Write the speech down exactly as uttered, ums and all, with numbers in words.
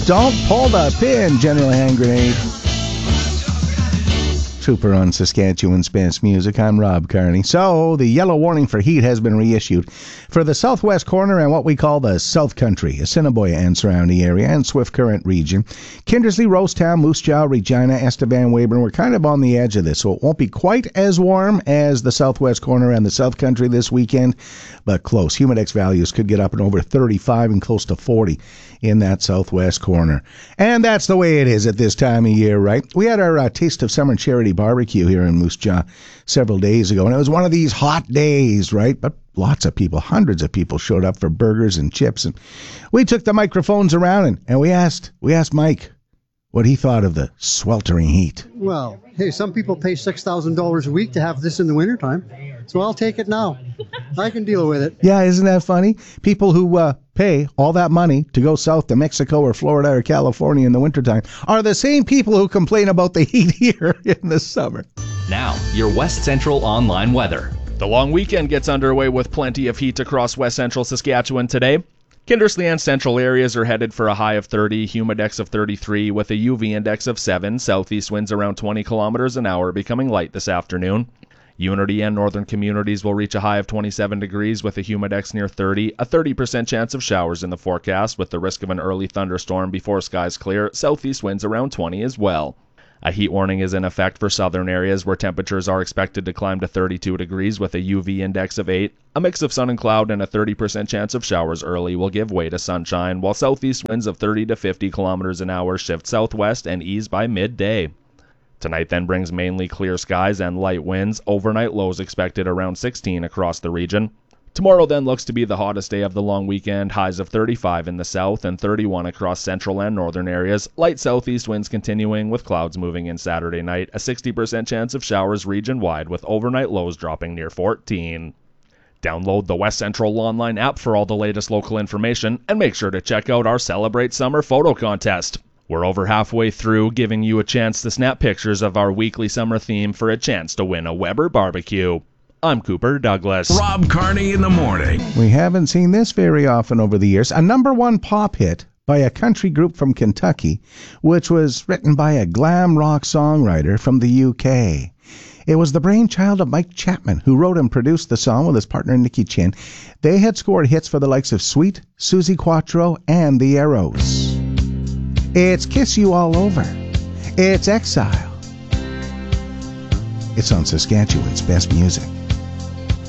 Don't pull the pin, General Hand Grenade. Trooper on Saskatchewan's best music. I'm Rob Carney. So, the yellow warning for heat has been reissued for the southwest corner and what we call the South Country, Assiniboia and surrounding area, and Swift Current region. Kindersley, Rosetown, Moose Jaw, Regina, Estevan, Weyburn, we're kind of on the edge of this, so it won't be quite as warm as the southwest corner and the South Country this weekend, but close. Humidex values could get up and over thirty-five and close to forty in that southwest corner. And that's the way it is at this time of year, right? We had our uh, Taste of Summer Charity Barbecue here in Moose Jaw several days ago, and it was one of these hot days, right? But lots of people, hundreds of people showed up for burgers and chips, and we took the microphones around and, and we asked we asked Mike what he thought of the sweltering heat. Well, hey, some people pay six thousand dollars a week to have this in the wintertime, so I'll take it now. I can deal with it. Yeah, isn't that funny? People who uh, pay all that money to go south to Mexico or Florida or California in the wintertime are the same people who complain about the heat here in the summer. Now, your West Central online weather. The long weekend gets underway with plenty of heat across West Central Saskatchewan today. Kindersley and central areas are headed for a high of thirty, humidex of thirty-three, with a U V index of seven, southeast winds around twenty kilometers an hour, becoming light this afternoon. Unity and northern communities will reach a high of twenty-seven degrees with a humidex near thirty, a thirty percent chance of showers in the forecast with the risk of an early thunderstorm before skies clear, southeast winds around twenty as well. A heat warning is in effect for southern areas where temperatures are expected to climb to thirty-two degrees with a U V index of eight. A mix of sun and cloud and a thirty percent chance of showers early will give way to sunshine, while southeast winds of thirty to fifty kilometers an hour shift southwest and ease by midday. Tonight then brings mainly clear skies and light winds. Overnight lows expected around sixteen across the region. Tomorrow then looks to be the hottest day of the long weekend, highs of thirty-five in the south and thirty-one across central and northern areas. Light southeast winds continuing with clouds moving in Saturday night. A sixty percent chance of showers region-wide with overnight lows dropping near fourteen. Download the West Central online app for all the latest local information and make sure to check out our Celebrate Summer photo contest. We're over halfway through, giving you a chance to snap pictures of our weekly summer theme for a chance to win a Weber barbecue. I'm Cooper Douglas. Rob Carney in the morning. We haven't seen this very often over the years. A number one pop hit by a country group from Kentucky, which was written by a glam rock songwriter from the U K. It was the brainchild of Mike Chapman, who wrote and produced the song with his partner Nicky Chin. They had scored hits for the likes of Sweet, Susie Quattro, and the Arrows. It's Kiss You All Over. It's Exile. It's on Saskatchewan's best music.